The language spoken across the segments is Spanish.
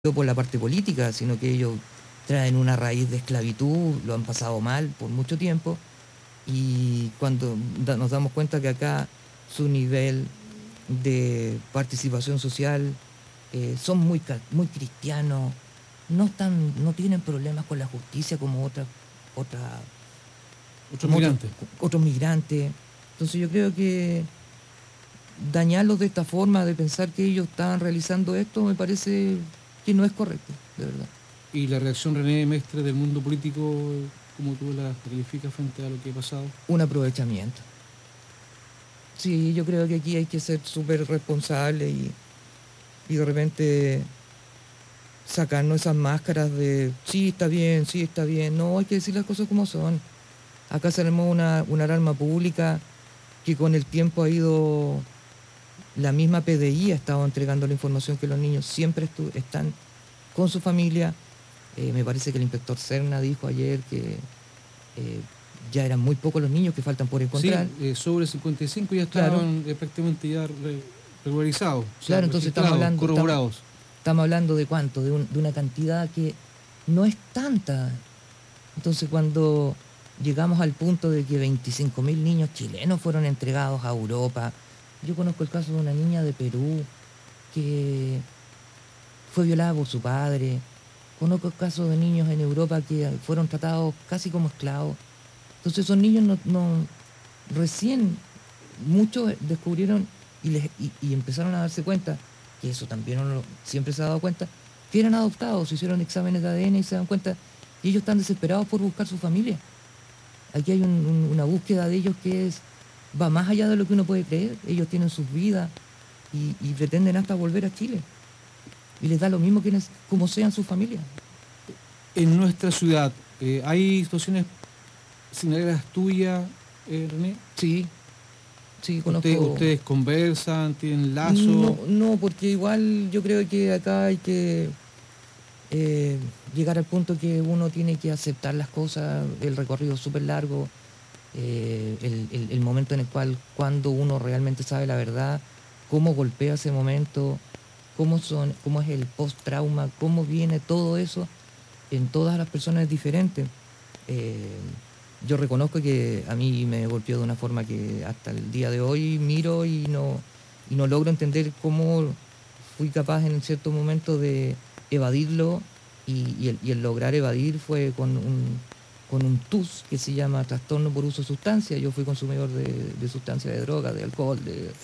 por la parte política, sino que ellos traen una raíz de esclavitud, lo han pasado mal por mucho tiempo, y cuando nos damos cuenta que acá su nivel de participación social son muy cristianos, no tienen problemas con la justicia como otra, Otros como migrantes. otros migrantes. Entonces yo creo que dañarlos de esta forma, de pensar que ellos estaban realizando esto, me parece que no es correcto, de verdad. Y la reacción, René Mestre, del mundo político, ¿cómo tú la calificas frente a lo que ha pasado? Un aprovechamiento. Sí, yo creo que aquí hay que ser súper responsable y de repente sacarnos esas máscaras de sí está bien, sí está bien. No, hay que decir las cosas como son. Acá se armó una alarma pública que con el tiempo ha ido, la misma PDI ha estado entregando la información que los niños siempre están con su familia. Me parece que el inspector Serna dijo ayer que ya eran muy pocos los niños que faltan por Sí, encontrar. sobre 55 ya Claro, estaban prácticamente ya regularizados, o sea, claro, entonces registrados, corroborados. estamos hablando de cuánto, de una cantidad que no es tanta. Entonces cuando llegamos al punto de que 25.000 niños chilenos fueron entregados a Europa, yo conozco el caso de una niña de Perú que fue violada por su padre, conozco el caso de niños en Europa que fueron tratados casi como esclavos. Entonces esos niños recién muchos descubrieron y empezaron a darse cuenta, que eso también uno siempre se ha dado cuenta, que eran adoptados, se hicieron exámenes de ADN y se dan cuenta que ellos están desesperados por buscar su familia. Aquí hay una búsqueda de ellos que va más allá de lo que uno puede creer. Ellos tienen sus vidas y pretenden hasta volver a Chile. Y les da lo mismo como sean sus familias. En nuestra ciudad, ¿hay situaciones similares a las tuyas, René? Sí, sí, conozco. ¿Ustedes conversan, tienen No, lazo? no, porque igual yo creo que acá hay que llegar al punto que uno tiene que aceptar las cosas, el recorrido es súper largo, el momento en el cual cuando uno realmente sabe la verdad, cómo golpea ese momento, cómo es el post-trauma, cómo viene todo eso, en todas las personas es diferente. Eh, yo reconozco que a mí me golpeó de una forma que hasta el día de hoy miro y no logro entender cómo fui capaz en cierto momento de evadirlo y el lograr evadir fue con un TUS que se llama trastorno por uso de sustancia. Yo fui consumidor de sustancias, de droga, de alcohol,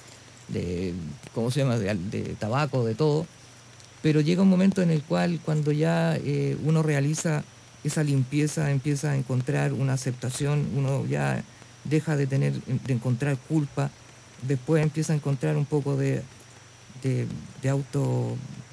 ¿cómo se llama? De tabaco, de todo. Pero llega un momento en el cual cuando ya uno realiza esa limpieza, empieza a encontrar una aceptación, uno ya deja de encontrar culpa, después empieza a encontrar un poco de auto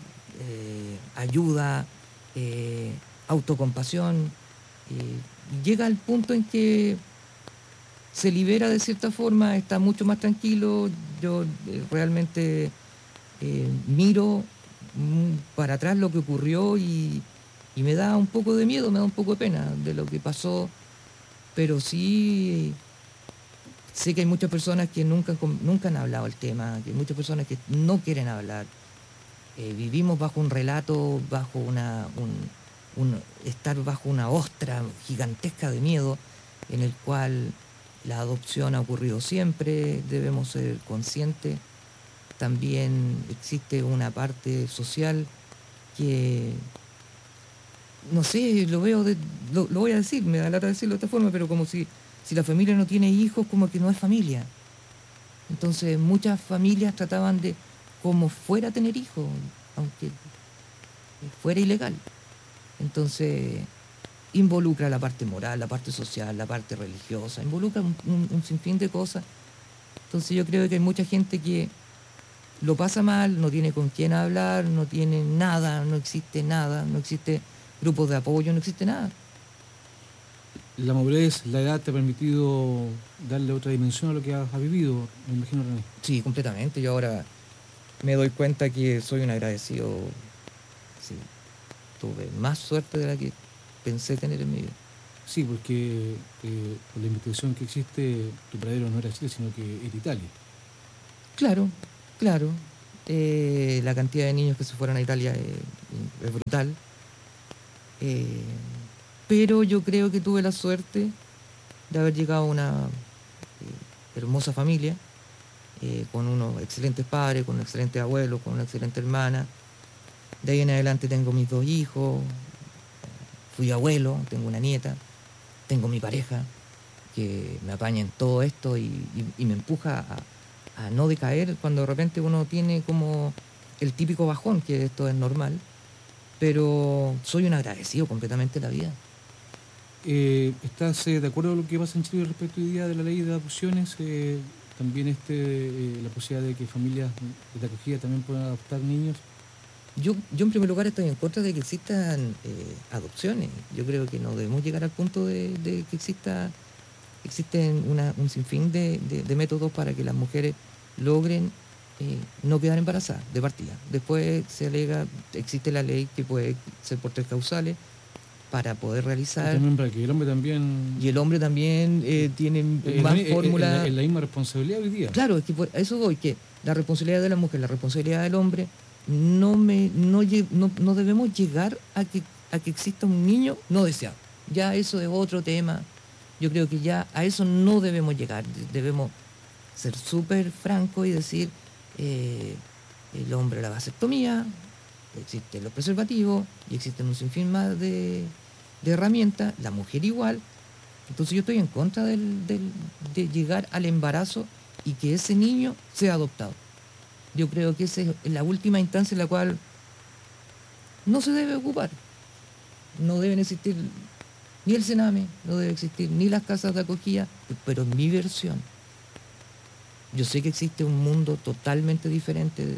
ayuda, autocompasión. Llega al punto en que se libera de cierta forma, está mucho más tranquilo. Yo realmente miro para atrás lo que ocurrió y me da un poco de miedo, me da un poco de pena de lo que pasó, pero sí sé que hay muchas personas que nunca han hablado el tema, que hay muchas personas que no quieren hablar. Vivimos bajo un relato, estar bajo una ostra gigantesca de miedo en el cual la adopción ha ocurrido siempre, debemos ser conscientes. También existe una parte social que, no sé, lo voy a decir, me da lata decirlo de esta forma, pero como si la familia no tiene hijos, como que no es familia. Entonces muchas familias trataban de como fuera tener hijos, aunque fuera ilegal. Entonces involucra la parte moral, la parte social, la parte religiosa, involucra un sinfín de cosas. Entonces yo creo que hay mucha gente que lo pasa mal, no tiene con quién hablar, no tiene nada, no existe grupos de apoyo, no existe nada. La madurez, la edad te ha permitido darle otra dimensión a lo que has vivido, me imagino, René. Sí, completamente. Yo ahora me doy cuenta que soy un agradecido. Sí, tuve más suerte de la que pensé tener en mi vida. Sí, porque por la investigación que existe, tu paradero no era Chile, sino que era Italia. Claro, claro. La cantidad de niños que se fueron a Italia es brutal. Pero yo creo que tuve la suerte de haber llegado a una hermosa familia, con unos excelentes padres, con un excelente abuelo, con una excelente hermana. De ahí en adelante tengo mis 2 hijos, fui abuelo, tengo una nieta, tengo mi pareja, que me apaña en todo esto y me empuja a no decaer cuando de repente uno tiene como el típico bajón, que esto es normal, pero soy un agradecido completamente de la vida. ¿Estás de acuerdo con lo que pasa en Chile respecto hoy día de la ley de adopciones? También la posibilidad de que familias de acogida también puedan adoptar niños. Yo en primer lugar estoy en contra de que existan adopciones. Yo creo que no debemos llegar al punto de que existen un sinfín de métodos para que las mujeres logren no quedar embarazadas de partida. Después se alega, existe la ley que puede ser por 3 causales para poder realizar. Y también para que el hombre también. Y el hombre también tiene más fórmulas. Es la misma responsabilidad hoy día. Claro, es que a eso voy, que la responsabilidad de la mujer, la responsabilidad del hombre, no debemos llegar a que exista un niño no deseado. Ya eso es otro tema. Yo creo que ya a eso no debemos llegar. Debemos ser súper francos y decir, el hombre la vasectomía, existen los preservativos y existen un sinfín más de herramientas, la mujer igual. Entonces yo estoy en contra de llegar al embarazo y que ese niño sea adoptado. Yo creo que esa es la última instancia en la cual no se debe ocupar. No deben existir ni el Sename, no debe existir ni las casas de acogida, pero en mi versión. Yo sé que existe un mundo totalmente diferente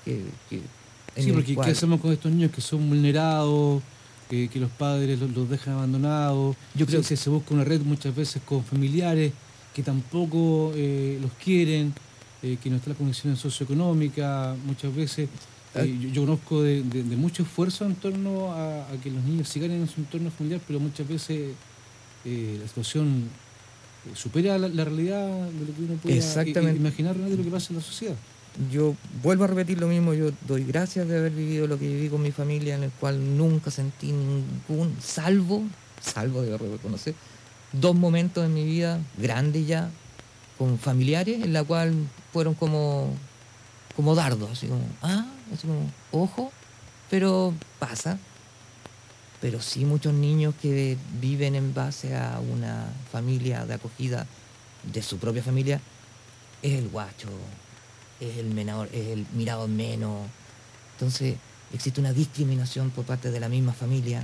sí, porque ¿qué hacemos con estos niños que son vulnerados, que los padres los dejan abandonados? Yo creo que se busca una red muchas veces con familiares que tampoco los quieren, que no está la condición socioeconómica, muchas veces. Yo conozco de mucho esfuerzo en torno a que los niños sigan en su entorno familiar, pero muchas veces la situación supera la realidad de lo que uno puede imaginar de lo que pasa en la sociedad. Yo vuelvo a repetir lo mismo, yo doy gracias de haber vivido lo que viví con mi familia, en el cual nunca sentí ningún, salvo debo reconocer, 2 momentos en mi vida, grandes ya, con familiares, en la cual fueron como dardos, así como, ojo, pero pasa. Pero sí muchos niños que viven en base a una familia de acogida de su propia familia, es el guacho, es el menor, es el mirado en menos. Entonces existe una discriminación por parte de la misma familia.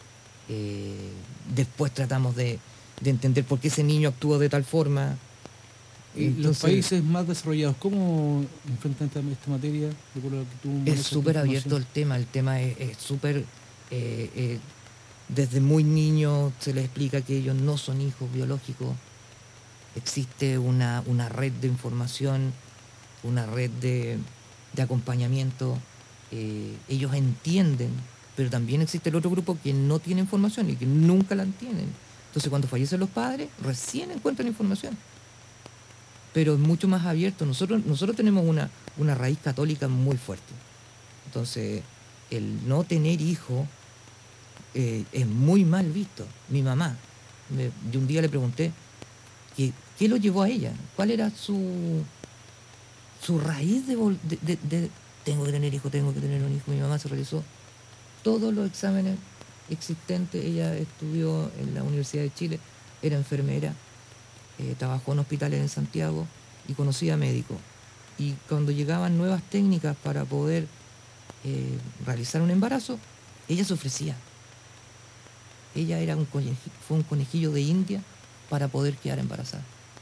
Después tratamos de entender por qué ese niño actúa de tal forma. Entonces, los países más desarrollados, ¿cómo enfrentan esta materia? Es súper abierto el tema es súper... desde muy niño se les explica que ellos no son hijos biológicos. Existe una red de información, una red de acompañamiento. Ellos entienden, pero también existe el otro grupo que no tiene información y que nunca la tienen. Entonces cuando fallecen los padres, recién encuentran información. Pero es mucho más abierto. Nosotros tenemos una raíz católica muy fuerte. Entonces, el no tener hijos es muy mal visto. Mi mamá, yo un día le pregunté qué lo llevó a ella, cuál era su raíz de tengo que tener hijo, tengo que tener un hijo. Mi mamá se realizó todos los exámenes existentes. Ella estudió en la Universidad de Chile, era enfermera, trabajó en hospitales en Santiago y conocía médicos. Y cuando llegaban nuevas técnicas para poder realizar un embarazo, ella se ofrecía. Ella fue un conejillo de India para poder quedar embarazada.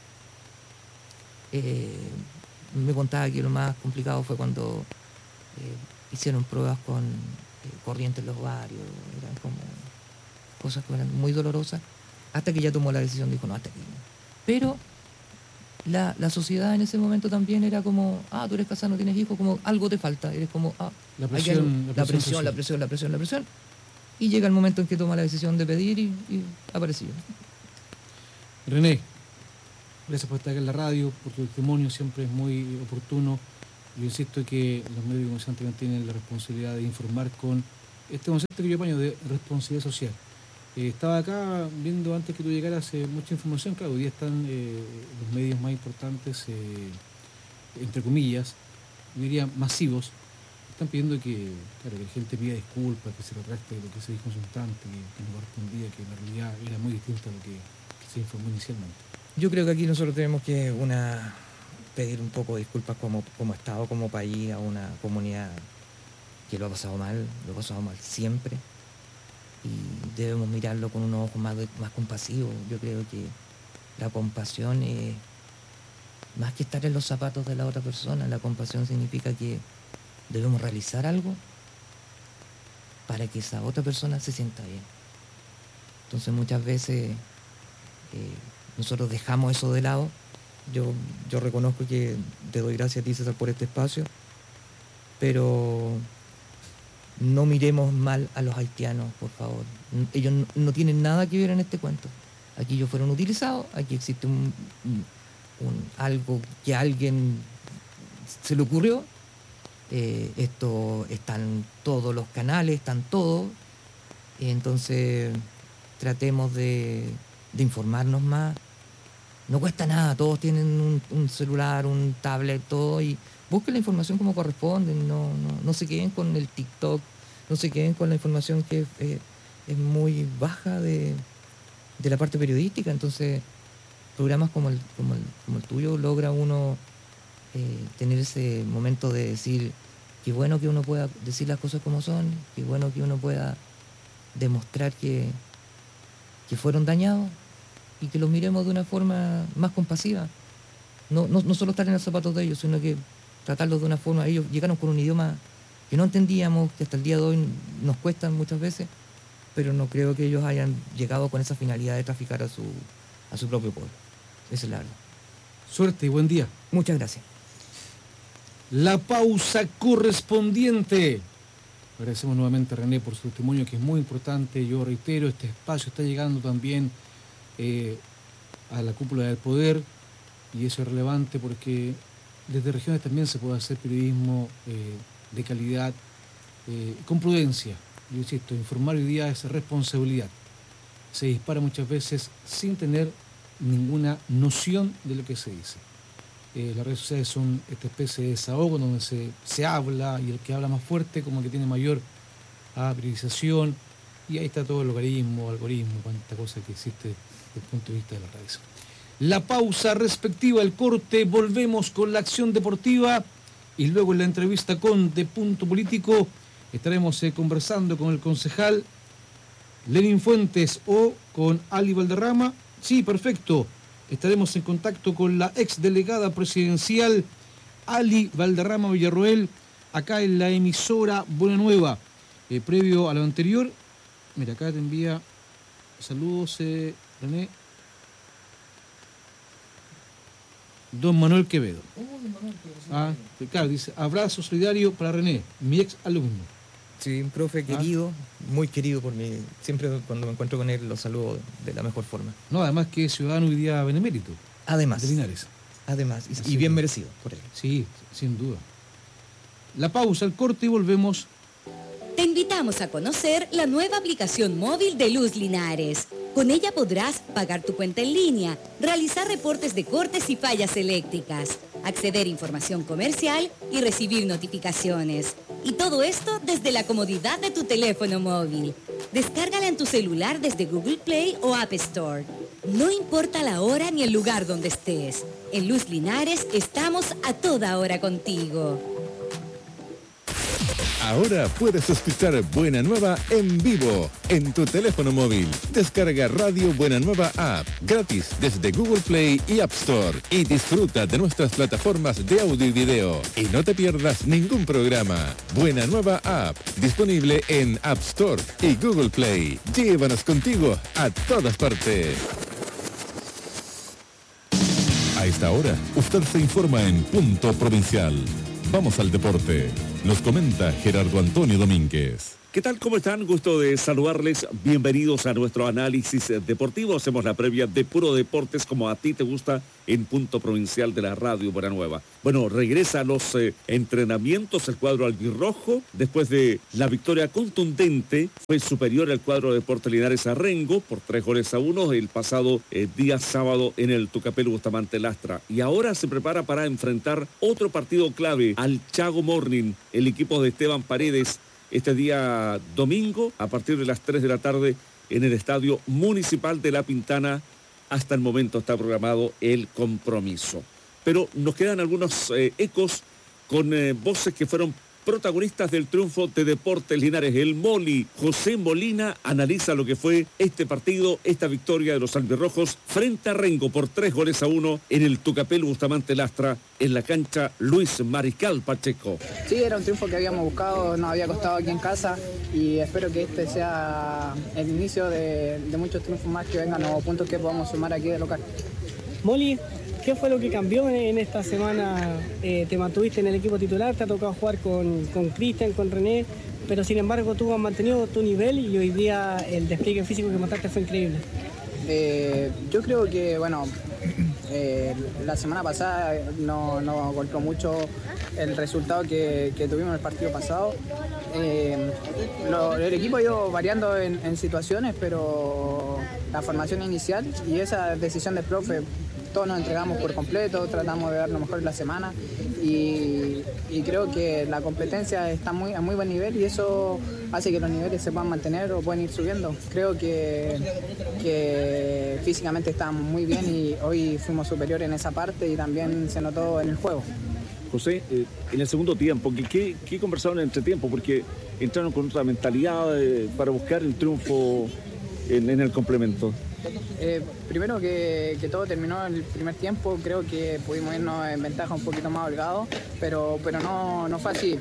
Me contaba que lo más complicado fue cuando hicieron pruebas con corrientes en los ovarios, eran como cosas que eran muy dolorosas, hasta que ella tomó la decisión, dijo, no, hasta aquí. Pero la sociedad en ese momento también era como, tú eres casada, no tienes hijos, como algo te falta, eres como, la presión. Y llega el momento en que toma la decisión de pedir y apareció. René, gracias por estar aquí en la radio, por tu testimonio, siempre es muy oportuno Yo insisto que los medios de comunicación también tienen la responsabilidad de informar con este concepto que yo apaño de responsabilidad social. Estaba acá viendo antes que tú llegaras mucha información. Claro, hoy día están los medios más importantes, entre comillas, yo diría masivos, están pidiendo que la gente pida disculpas, que se retracte lo que se dijo en su instante, que no correspondía, que en realidad era muy distinto a lo que se informó inicialmente. Yo creo que aquí nosotros tenemos que pedir un poco de disculpas como Estado, como país, a una comunidad que lo ha pasado mal siempre, y debemos mirarlo con unos ojos más compasivos. Yo creo que la compasión es más que estar en los zapatos de la otra persona. La compasión significa que debemos realizar algo para que esa otra persona se sienta bien. Entonces muchas veces nosotros dejamos eso de lado. Yo reconozco que te doy gracias a ti, César, por este espacio, pero no miremos mal a los haitianos, por favor. Ellos no tienen nada que ver en este cuento. Aquí ellos fueron utilizados, aquí existe algo que a alguien se le ocurrió. Esto están todos los canales, están todos. Entonces tratemos de informarnos más. No cuesta nada, todos tienen un celular, un tablet, todo, y busquen la información como corresponde. No se queden con el TikTok, no se queden con la información que es muy baja de la parte periodística. Entonces programas como el tuyo logra uno tener ese momento de decir qué bueno que uno pueda decir las cosas como son, qué bueno que uno pueda demostrar que fueron dañados y que los miremos de una forma más compasiva. No solo estar en los zapatos de ellos, sino que tratarlos de una forma. Ellos llegaron con un idioma que no entendíamos, que hasta el día de hoy nos cuesta muchas veces, pero no creo que ellos hayan llegado con esa finalidad de traficar a su propio pueblo. Esa es la verdad. Suerte y buen día. Muchas gracias. La pausa correspondiente. Agradecemos nuevamente a René por su testimonio, que es muy importante. Yo reitero, este espacio está llegando también a la cúpula del poder, y eso es relevante porque desde regiones también se puede hacer periodismo de calidad, con prudencia. Yo insisto, informar hoy día es responsabilidad. Se dispara muchas veces sin tener ninguna noción de lo que se dice. Las redes sociales son esta especie de desahogo donde se habla, y el que habla más fuerte como que tiene mayor priorización, y ahí está todo el algoritmo, cuánta cosa que existe desde el punto de vista de las redes. La pausa respectiva al corte, volvemos con la acción deportiva, y luego en la entrevista con De Punto Político estaremos conversando con el concejal Lenín Fuentes o con Ali Valderrama. Sí, perfecto. Estaremos en contacto con la exdelegada presidencial Ali Valderrama Villarroel, acá en la emisora Buena Nueva. Previo a lo anterior, mira, acá te envía saludos, René. Don Manuel Quevedo. Claro, dice, abrazo solidario para René, mi ex alumno. Sí, un profe querido, muy querido por mí. Siempre cuando me encuentro con él lo saludo de la mejor forma. No, además que es ciudadano hoy día benemérito. Además. De Linares. Además, y bien merecido por él. Sí, sin duda. La pausa, el corte y volvemos. Te invitamos a conocer la nueva aplicación móvil de Luz Linares. Con ella podrás pagar tu cuenta en línea, realizar reportes de cortes y fallas eléctricas, acceder a información comercial y recibir notificaciones. Y todo esto desde la comodidad de tu teléfono móvil. Descárgala en tu celular desde Google Play o App Store. No importa la hora ni el lugar donde estés. En Luz Linares estamos a toda hora contigo. Ahora puedes escuchar Buena Nueva en vivo en tu teléfono móvil. Descarga Radio Buena Nueva App gratis desde Google Play y App Store y disfruta de nuestras plataformas de audio y video. Y no te pierdas ningún programa. Buena Nueva App, disponible en App Store y Google Play. Llévanos contigo a todas partes. A esta hora, usted se informa en Punto Provincial. Vamos al deporte. Nos comenta Gerardo Antonio Domínguez. ¿Qué tal? ¿Cómo están? Gusto de saludarles. Bienvenidos a nuestro análisis deportivo. Hacemos la previa de Puro Deportes como a ti te gusta en Punto Provincial de la Radio Buena Nueva. Bueno, regresa a los entrenamientos el cuadro albirrojo. Después de la victoria contundente, fue superior al cuadro de Deportes Linares a Rengo por 3-1 el pasado día sábado en el Tucapel Bustamante Lastra. Y ahora se prepara para enfrentar otro partido clave al Chago Morning, el equipo de Esteban Paredes, este día domingo a partir de las 3 de la tarde en el Estadio Municipal de La Pintana. Hasta el momento está programado el compromiso. Pero nos quedan algunos ecos con voces que fueron protagonistas del triunfo de Deportes Linares. El Moli, José Molina, analiza lo que fue este partido, esta victoria de los albirrojos frente a Rengo por 3-1 en el Tucapel Bustamante Lastra, en la cancha Luis Mariscal Pacheco. Sí, era un triunfo que habíamos buscado, nos había costado aquí en casa y espero que este sea el inicio de muchos triunfos más que vengan o puntos que podamos sumar aquí de local. Moli, ¿qué fue lo que cambió en esta semana? Te mantuviste en el equipo titular, te ha tocado jugar con Cristian, con René, pero sin embargo tú has mantenido tu nivel y hoy día el despliegue físico que mostraste fue increíble. Yo creo que, la semana pasada no golpeó mucho el resultado que tuvimos en el partido pasado. El equipo ha ido variando en situaciones, pero la formación inicial y esa decisión del profe, todos nos entregamos por completo, tratamos de dar lo mejor en la semana y creo que la competencia está a muy buen nivel y eso hace que los niveles se puedan mantener o pueden ir subiendo. Creo que físicamente estábamos muy bien y hoy fuimos superiores en esa parte y también se notó en el juego. José, en el segundo tiempo, ¿qué conversaron en el entretiempo? Porque entraron con otra mentalidad para buscar el triunfo en el complemento. Primero que todo terminó en el primer tiempo, creo que pudimos irnos en ventaja un poquito más holgados, pero no fue así.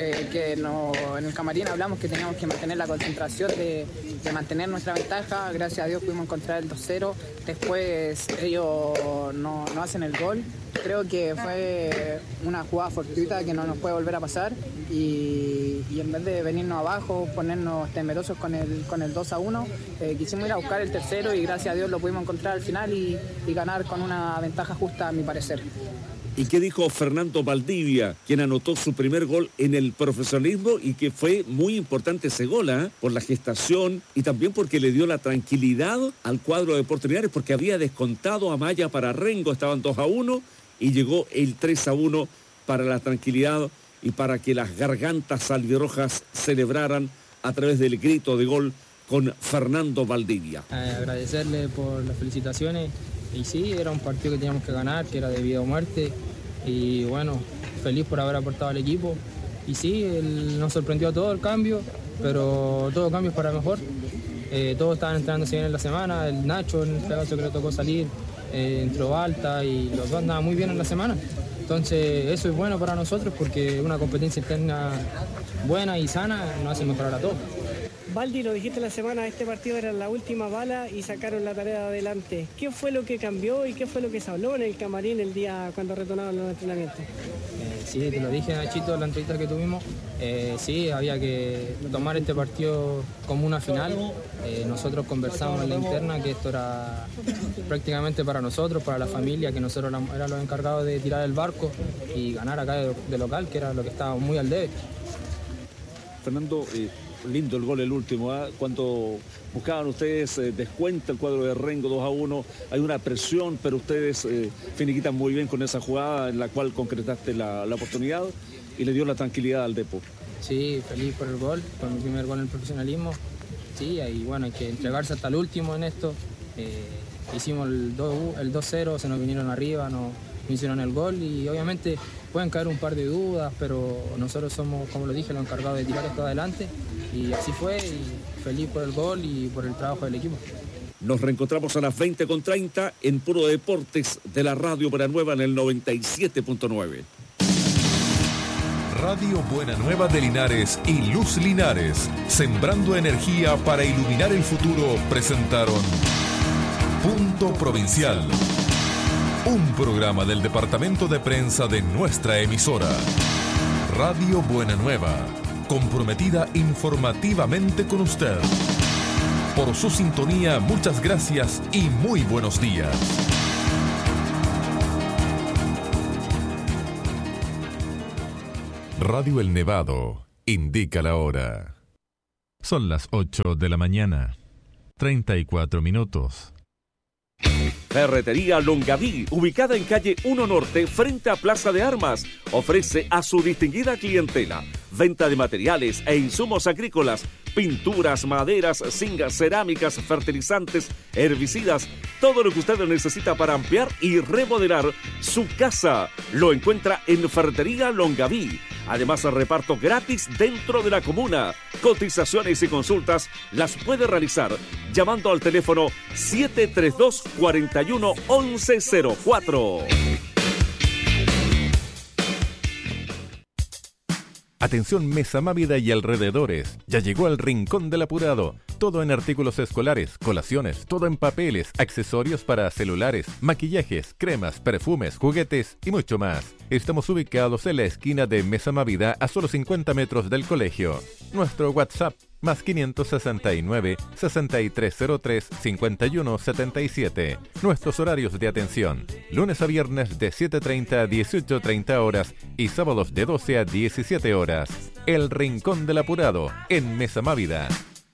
En el camarín hablamos que teníamos que mantener la concentración de mantener nuestra ventaja. Gracias a Dios pudimos encontrar el 2-0. Después ellos no hacen el gol. Creo que fue una jugada fortuita que no nos puede volver a pasar y en vez de venirnos abajo, ponernos temerosos con el 2-1, quisimos ir a buscar el tercero y gracias a Dios lo pudimos encontrar al final y ganar con una ventaja justa a mi parecer. ¿Y qué dijo Fernando Valdivia, quien anotó su primer gol en el profesionalismo y que fue muy importante ese gol, por la gestación y también porque le dio la tranquilidad al cuadro de Deportes Linares, porque había descontado a Maya para Rengo, estaban 2-1 y llegó el 3-1 para la tranquilidad y para que las gargantas albirrojas celebraran a través del grito de gol con Fernando Valdivia? Agradecerle por las felicitaciones. Y sí, era un partido que teníamos que ganar, que era de vida o muerte. Y bueno, feliz por haber aportado al equipo. Y sí, nos sorprendió todo el cambio, pero todo cambio es para mejor. Todos estaban entrenándose bien en la semana. El Nacho, en este caso, que le tocó salir, entró alta y los dos andaban muy bien en la semana. Entonces, eso es bueno para nosotros porque una competencia interna buena y sana nos hace mejorar a todos. Valdi, lo dijiste la semana, este partido era la última bala y sacaron la tarea adelante. ¿Qué fue lo que cambió y qué fue lo que se habló en el camarín el día cuando retornaron los entrenamientos? Sí, te lo dije, Nachito, en la entrevista que tuvimos. Sí, había que tomar este partido como una final. Nosotros conversamos en la interna que esto era prácticamente para nosotros, para la familia, que nosotros éramos los encargados de tirar el barco y ganar acá de local, que era lo que estábamos muy al debe. Fernando, lindo el gol el último, cuando buscaban ustedes descuenta el cuadro de Rengo 2-1, hay una presión, pero ustedes finiquitan muy bien con esa jugada en la cual concretaste la oportunidad y le dio la tranquilidad al Depo. Sí, feliz por el gol, por mi primer gol en el profesionalismo. Sí, y bueno, hay que entregarse hasta el último en esto. Hicimos el 2-0, se nos vinieron arriba, nos hicieron el gol y obviamente pueden caer un par de dudas, pero nosotros somos, como lo dije, los encargados de tirar esto adelante y así fue, y feliz por el gol y por el trabajo del equipo. Nos reencontramos a las 20:30 en Puro Deportes de la Radio Buena Nueva en el 97.9. Radio Buena Nueva de Linares y Luz Linares, sembrando energía para iluminar el futuro, presentaron Punto Provincial, un programa del departamento de prensa de nuestra emisora. Radio Buena Nueva, comprometida informativamente con usted. Por su sintonía, muchas gracias y muy buenos días. Radio El Nevado indica la hora. Son las 8 de la mañana, 34 minutos. Ferretería Longaví, ubicada en calle 1 Norte, frente a Plaza de Armas, ofrece a su distinguida clientela venta de materiales e insumos agrícolas, pinturas, maderas, zinc, cerámicas, fertilizantes, herbicidas, todo lo que usted necesita para ampliar y remodelar su casa. Lo encuentra en Ferretería Longaví. Además, reparto gratis dentro de la comuna. Cotizaciones y consultas las puede realizar llamando al teléfono 732-41-1104. Atención Mesa Mávida y alrededores, ya llegó al Rincón del Apurado. Todo en artículos escolares, colaciones, todo en papeles, accesorios para celulares, maquillajes, cremas, perfumes, juguetes y mucho más. Estamos ubicados en la esquina de Mesa Mávida a solo 50 metros del colegio. Nuestro WhatsApp más 569-6303-5177. Nuestros horarios de atención: lunes a viernes de 7:30 a 18:30 horas y sábados de 12 a 17 horas. El Rincón del Apurado en Mesa Mávida.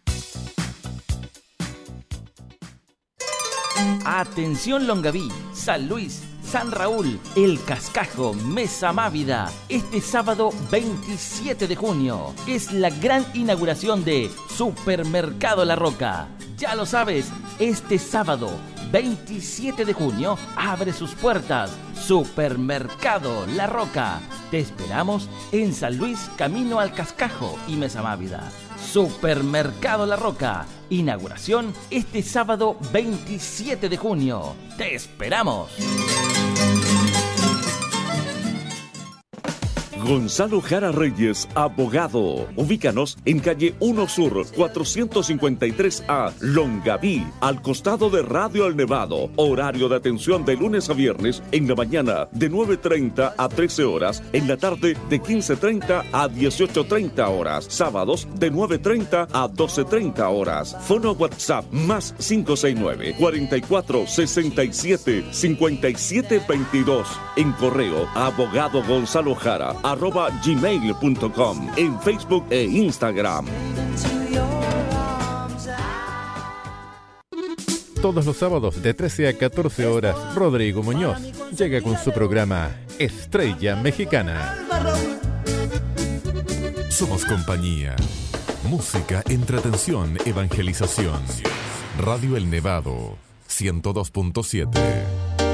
Atención Longaví, San Luis, San Raúl, El Cascajo, Mesa Mávida. Este sábado 27 de junio es la gran inauguración de Supermercado La Roca. Ya lo sabes, este sábado 27 de junio abre sus puertas Supermercado La Roca. Te esperamos en San Luis, camino al Cascajo y Mesa Mávida. Supermercado La Roca. Inauguración este sábado 27 de junio. ¡Te esperamos! Gonzalo Jara Reyes, abogado. Ubícanos en calle 1 Sur, 453A, Longaví, al costado de Radio El Nevado. Horario de atención de lunes a viernes en la mañana de 9:30 a 13 horas, en la tarde de 15:30 a 18:30 horas, sábados de 9:30 a 12:30 horas. Fono WhatsApp más 569-4467-5722. En correo abogado Gonzalo Jara @gmail.com, en Facebook e Instagram. Todos los sábados de 13 a 14 horas, Rodrigo Muñoz llega con su programa Estrella Mexicana. Somos compañía, música, entretención, evangelización. Radio El Nevado, 102.7.